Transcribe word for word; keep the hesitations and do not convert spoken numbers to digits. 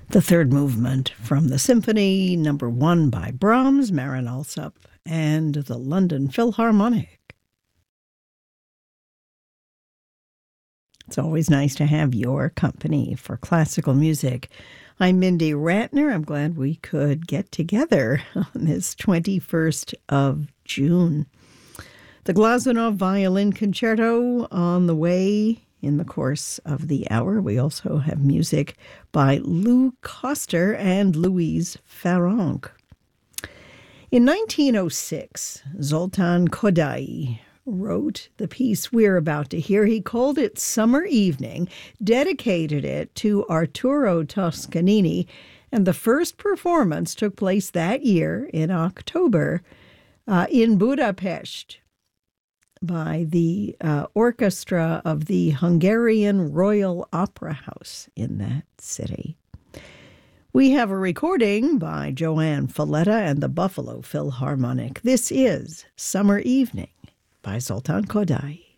The third movement from the symphony, number one by Brahms, Marin Alsop, and the London Philharmonic. It's always nice to have your company for classical music. I'm Mindy Ratner. I'm glad we could get together on this twenty-first of June. The Glazunov Violin Concerto on the way in the course of the hour. We also have music by Lou Koster and Louise Farrenc. In nineteen oh six, Zoltan Kodaly wrote the piece we're about to hear. He called it Summer Evening, dedicated it to Arturo Toscanini, and the first performance took place that year in October uh, in Budapest by the uh, orchestra of the Hungarian Royal Opera House in that city. We have a recording by Joanne Falletta and the Buffalo Philharmonic. This is Summer Evening by Zoltan Kodaly.